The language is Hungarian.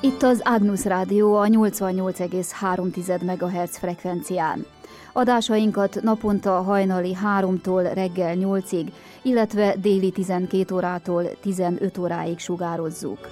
Itt az Agnus Rádió a 88,3 MHz frekvencián. Adásainkat naponta hajnali 3-tól reggel 8-ig, illetve déli 12 órától 15 óráig sugározzuk.